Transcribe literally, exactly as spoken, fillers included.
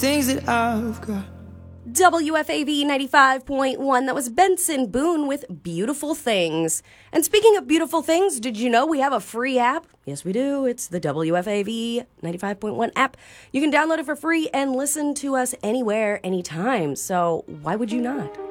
Things that I've got. W F A V ninety-five point one. That was Benson Boone with Beautiful Things. And speaking of beautiful things, did you know we have a free app? Yes, we do. It's the W F A V ninety-five point one app. You can download it for free and listen to us anywhere, anytime. So why would you not?